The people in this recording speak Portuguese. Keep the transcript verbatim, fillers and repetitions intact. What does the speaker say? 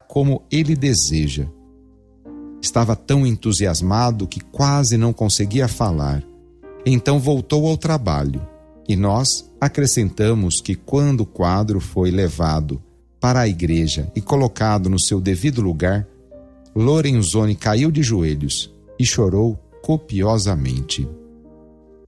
como ele deseja. Estava tão entusiasmado que quase não conseguia falar. Então voltou ao trabalho, e nós acrescentamos que quando o quadro foi levado para a igreja e colocado no seu devido lugar, Lorenzoni caiu de joelhos e chorou copiosamente.